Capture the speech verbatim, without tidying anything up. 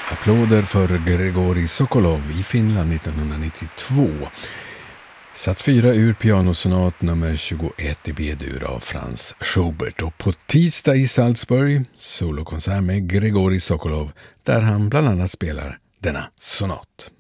Applåder för Grigorij Sokolov i Finland nittonhundranittiotvå. Sats fyra ur pianosonat nummer tjugoett i B-dur av Franz Schubert. Och på tisdag i Salzburg solokonsert med Grigorij Sokolov där han bland annat spelar denna sonat.